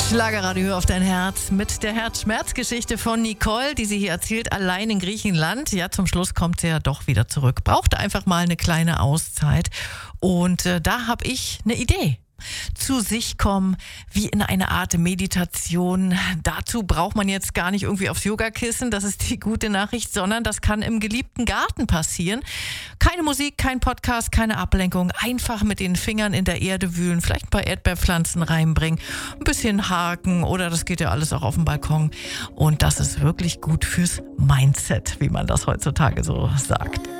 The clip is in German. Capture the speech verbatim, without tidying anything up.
Schlagerradio auf dein Herz mit der Herzschmerzgeschichte von Nicole, die sie hier erzählt, allein in Griechenland. Ja, zum Schluss kommt sie ja doch wieder zurück. Brauchte einfach mal eine kleine Auszeit. Und äh, da habe ich eine Idee. Zu sich kommen, wie in eine Art Meditation. Dazu braucht man jetzt gar nicht irgendwie aufs Yogakissen, das ist die gute Nachricht, sondern das kann im geliebten Garten passieren. Keine Musik, kein Podcast, keine Ablenkung, einfach mit den Fingern in der Erde wühlen, vielleicht ein paar Erdbeerpflanzen reinbringen, ein bisschen haken oder das geht ja alles auch auf dem Balkon. Und das ist wirklich gut fürs Mindset, wie man das heutzutage so sagt.